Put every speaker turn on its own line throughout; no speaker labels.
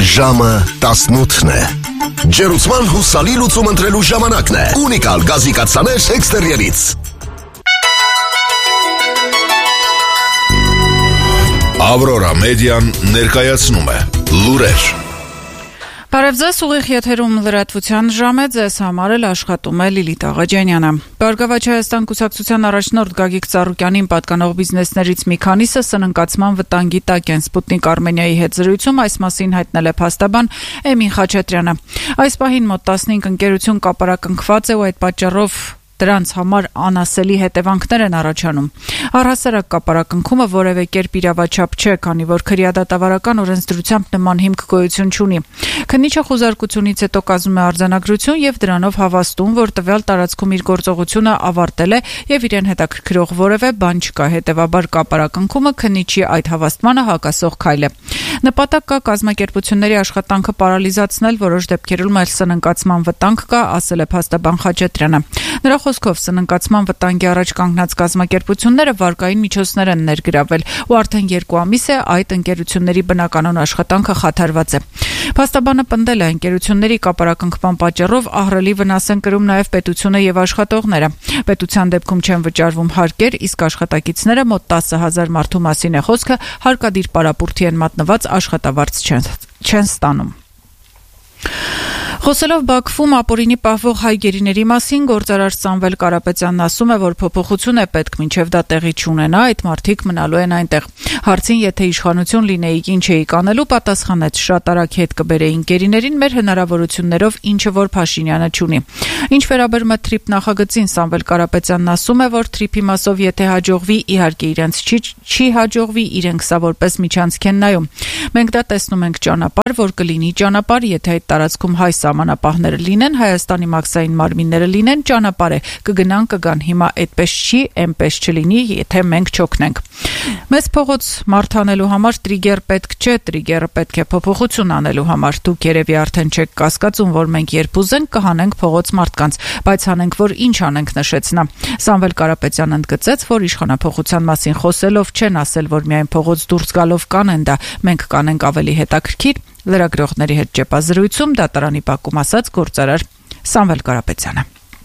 Ժամը 18-ն է։ Ջերուցման հուսալի լուծում ընտրելու ժամանակն է։ Ունիկալ գազի կաթսաներ էքստերիերից։ Ավրորա մեդիան ներկայացնում է լուրեր։
Բարև ձեզ, ուղիղ եթերում լրատվության ժամ է, ձեզ համար էլ աշխատում է Լիլիթ Աղաջանյանը։ Բարգավաճ Հայաստան կուսակցության առաջնորդ Գագիկ Ծառուկյանին պատկանող բիզնեսներից մի քանիսը սննկացման վտանգի տակ են։ Սպուտնիկ Արմենիայի հետ զրույցում այս մասին հայտնել է փաստաբան Էմին Խաչատրյանը։ Այս պահին մոտ 15 ընկերություն կապարակնքված է ու այդ պատճառով դրանց համար անասելի հետևանքներ են առաջանում։ Առհասարակ կապարակնքումը որևէ կերպ իրավաչափ չէ, քանի որ քրեադատավարական օրենսդրությամբ նման հիմք գոյություն չունի։ Քննիչը խուզարկությունից հետո կազմում է արձանագրություն եւ դրանով հավաստում, որ տվյալ տարածքում իր գործողությունը ավարտել է եւ իրեն հետաքրքրող որևէ բան չկա, հետեւաբար կապարակնքումը քննիչի այդ հավաստմանը հակասող քայլ է։ Նպատակ կա կազմակերպությունների աշխատանքը պարալիզացնել, որոշ դեպքերում այլ սննկացման վտանգ կա, ասել է փաստաբան Խաչատրյանը։ Նրա խոսքով սննկացման վտանգի առաջ կանգնած կազմակերպությունները վարկային միջոցներ են ներգրավել ու արդեն 2 ամիս է այդ ընկերությունների բնականոն աշխատանքը խաթարված է։ Փաստաբանը պնդել է ընկերությունների կապարակնքման պատճառով ահռելի վնաս են կրում նաև պետությունը եւ աշխատողները։ Պետության դեպքում չեն վճարվում հարկեր, իսկ աշխատակիցները մոտ 10,000 մարդու մասին է խոսքը, հարկադիր պարապուրդի են մատնված, աշխատավարձ չեն ստանում։ Խոսելով Բաքվում ապօրինի պահվող հայ գերիների մասին, գործարար Սամվել Կարապետյանն ասում է, որ փոփոխություն է պետք, մինչև դա տեղի չունենա, այդ մարդիկ մնալու են այնտեղ։ Հարցին, եթե իշխանություն լինեիք, ինչ էիք անելու, պատասխանեց, շատ արագ հետ կբերեին գերիներին, մեր հնարավորություններով ինչը որ Փաշինյանը չունի։ Ինչ վերաբերում է թրիփ նախագծին, Սամվել Կարապետյանն ասում է, որ թրիփի մասով եթե հաջողվի, իհարկե իրենց չի հաջողվի, իրենք սա որպես միջանցք են նայում։ Մենք դա տեսնում ենք ճանապարհ, որ կլինի ճանապարհ, եթե այդ տարածքում հայ սահմանապահները լինեն, Հայաստանի մաքսային մարմինները լինեն, ճանապարհ է, կգան, հիմա այդպես չի, այնպես չլինի, եթե մենք չօգնենք։ Մեզ փողոց մարդանելու համար տրիգեր պետք չէ, տրիգերը պետք է փոփոխություն անելու համար։ Դուք երևի արդեն չեք կասկածում, որ մենք երբ ուզենք կհանենք փողոց մարդկանց, բայց հանենք, որ ինչ անենք, նշեց նա։ Սամվել Կարապետյանն ընդգծեց, որ իշխանափոխության մասին խոսելով չեն ասել, որ միայն փողոց դուրս գալով կանեն դա, մենք կանենք ավելի հետաքրքիր, լրագրողների հետ ճեպազրույցում դատարանի բակում ասաց գործարար Սամվել Կարապետյանը։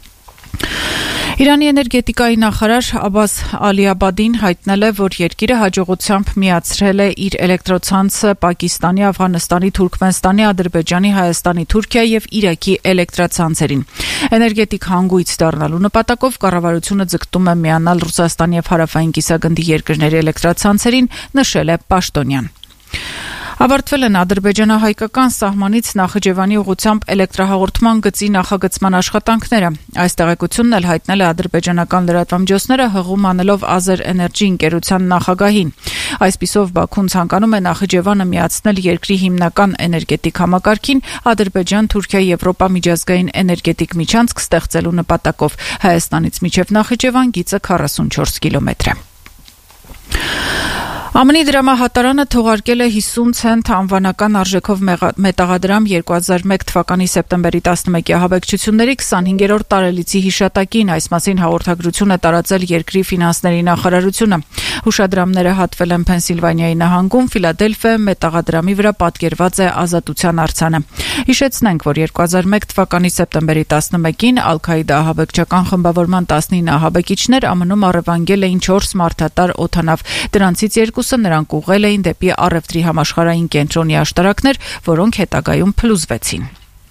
Իրանի էներգետիկայի նախարար Աբբաս Ալիաբադին հայտնել է, որ երկիրը հաջողությամբ միացրել է իր էլեկտրոցանցը Պակիստանի, Աֆղանստանի, Թուրքմենստանի, Ադրբեջանի, Հայաստանի, Թուրքիայի եւ Իրաքի էլեկտրացանցերին։ Էներգետիկ հանգույց դառնալու նպատակով կառավարությունը ձգտում է միանալ Ռուսաստանի եւ Հարավային կիսագնդի երկրների էլեկտրացանցերին, նշել է Պաշտոնյան։ Ավարտվել են ադրբեջանահայկական սահմանից Նախիջևանի ուղղությամբ էլեկտրահաղորդման գծի նախագծման աշխատանքները։ Այս տեղեկությունն էլ հայտնել է ադրբեջանական լրատվամիջոցները հղում անելով Ազերէներգի ընկերության նախագահին։ Այսպիսով Բաքուն ցանկանում է Նախիջևանը միացնել երկրի հիմնական էներգետիկ համակարգին Ադրբեջան, Թուրքիա, Եվրոպա միջազգային էներգետիկ միջանցք ստեղծելու նպատակով։ Հայաստանից մինչև Նախիջևան գիծը 44 կիլոմետր է։ ԱՄՆ-ի դրամահատարանը թողարկել է 50 ցենտ անվանական արժեքով մետաղադրամ 2001 թվականի սեպտեմբերի 11-ի ահաբեկչությունների 25-րդ տարելիցի հիշատակին, այս մասին հաղորդագրություն է տարածել երկրի ֆինանսների նախարարությունը։ Հուշադրամները հատվել են Փենսիլվանիայի նահանգում, Ֆիլադելֆիայում մետաղադրամի վրա պատկերված է ազատության արձանը։ Հիշեցնենք, որ 2001 թվականի սեպտեմբերի 11-ին Ալ-Քաիդա ահաբեկչական խմբավորման 19 ահաբեկիչներ ԱՄՆ-ում առևանգել էին 4 մարդատար օդանավ։ Դրանցից երկուսը նրանք ուղղել էին դեպի առևտրի համաշխարհային կենտրոնի աշտարակներ, որոնք հետագայում փլուզվեցին։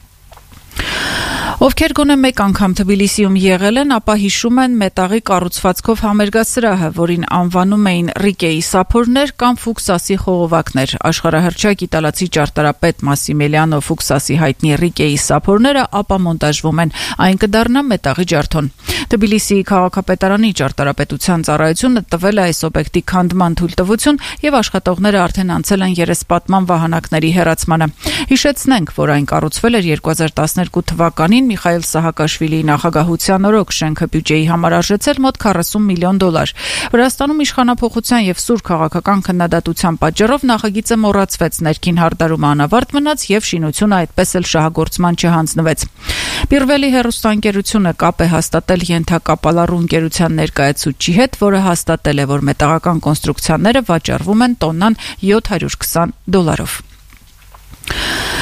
Ովքեր գոնե մեկ անգամ Թբիլիսիում եղել են, ապա հիշում են մետաղի կառուցվածքով համերգասրահը, որին անվանում էին Ռիկեի սափորներ կամ Ֆուքսասի խողովակներ։ Աշխարհահռչակ իտալացի ճարտարապետ Մասիմիլիանո Ֆուքսասի հայտնի Ռիկեի սափորները ապա մոնտաժվում են, այն կդառնա մետաղի ջարդոն։ Թբիլիսիի քաղաքապետարանի ճարտարապետության ծառայությունը տվել է այս օբյեկտի քանդման թույլտվություն եւ աշխատողները արդեն անցել են երեսպատման վահանակների հեռացմանը։ Հիշեցնենք, որ այն կառուցվել էր 2012 թվականին Միխայել Սահակաշվիլիի նախագահության օրոք, շենքը բյուջեի համար արժեցել մոտ $40 միլիոն։ Վրաստանում իշխանափոխության եւ սուր քաղաքական քննադատության պատճառով նախագիծը մոռացվեց, ներքին հարդարումը անավարտ մնաց եւ շինությունը այդպես էլ շահագործման չհանձնվեց։ Պիրվելի հեռուստաընկերությունը կապ է հաստատել ենթակապալառու ընկերության ներկայացուցիչի հետ, որը հաստատել է, որ մետաղական կոնստրուկցիաները վաճառվում են տոննան $720։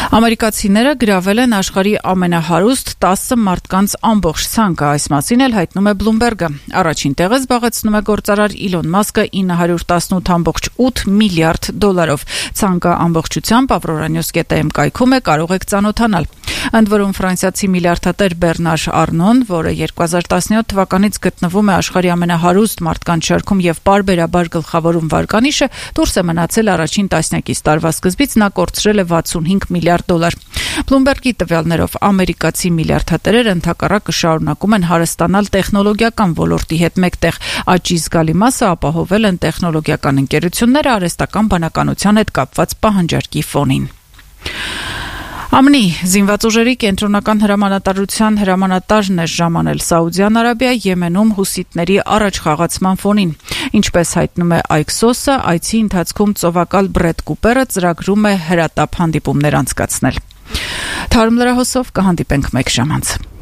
Ամերիկացիները գրավել են աշխարհի ամենահարուստ 10 մարդկանց ամբողջ ցանկը, այս մասին էլ հայտնում է Bloomberg-ը։ Առաջին տեղը զբաղեցնում է գործարար Իլոն Մասկը 918.8 միլիարդ $։ Ցանկը ամբողջությամբ avroranews.am կայքում է, կարող եք ծանոթանալ։ Ընդ որում ֆրանսիացի միլիարդատեր Բեռնար Արնոն, որը 2017 թվականից գտնվում է աշխարհի ամենահարուստ մարդկանց շարքում եւ պարբերաբար գլխավորում վարկանիշը, դուրս է մնացել առաջին տասնյակից տարվա սկզբից, նա կորցրել է 65 միլիարդ $։ Bloomberg-ի տվյալներով ամերիկացի միլիարդատերերը ընդհակառակը շարունակում են հարստանալ տեխնոլոգիական ոլորտի հետ մեկտեղ։ Աճի զգալի մասը ապահովել են տեխնոլոգիական ընկերությունները առևստական բանականության հետ կապված պահանջարկի ֆոնին։ ԱՄՆ-ի զինված ուժերի կենտրոնական հրամանատարության հրամանատարն է ժամանել Սաուդյան Արաբիա Եմենում հուսիտների առաջխաղացման ֆոնին։ Ինչպես հայտնում է Axios-ը, այցի ընթացքում ծովակալ Բրեդ Կուպերը ծրագրում է հրատապ հանդիպումներ անցկացնել։ Թարմ լրահոսով կհանդիպենք մեկ ժամ անց։